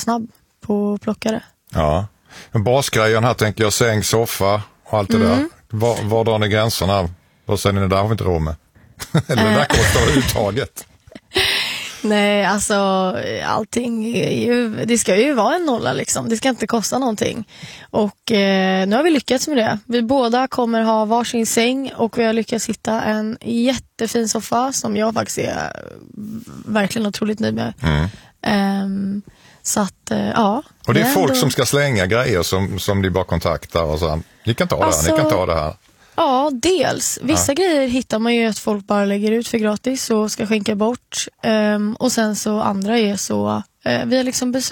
snabb på att plocka det. Ja, men basgrejen här tänker jag, säng, soffa och allt det där. Var drar ni gränserna? Vad säger ni, det där har vi inte råd med? Eller det där kostar överhuvudtaget? Nej, alltså allting det ska ju vara en nolla liksom. Det ska inte kosta någonting. Och nu har vi lyckats med det. Vi båda kommer ha varsin säng och vi har lyckats hitta en jättefin soffa som jag faktiskt är verkligen otroligt nöjd med. Så att, ja. Och det är folk som ska slänga grejer som de bara kontaktar och så. Ni kan ta det här, ni kan ta det här. Ja, dels. Vissa grejer hittar man ju att folk bara lägger ut för gratis och ska skänka bort. Och sen så andra är så... vi har liksom